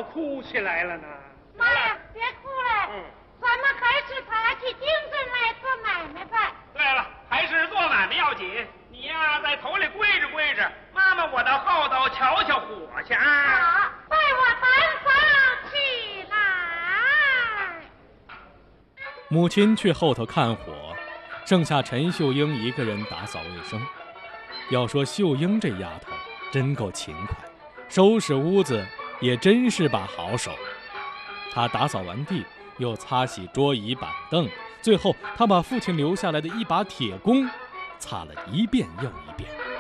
要哭起来了呢？ 妈呀，别哭了，咱们还是打起精神来做买卖吧。 对了，还是做买卖要紧。你呀，在头里归着归着，妈妈我到后头瞧瞧火去啊。 好，带我单房起来。 母亲去后头看火，剩下陈秀英一个人打扫卫生。要说秀英这丫头真够勤快，收拾屋子也真是把好手。她打扫完地，又擦洗桌椅板凳，最后她把父亲留下来的一把铁弓擦了一遍又一遍。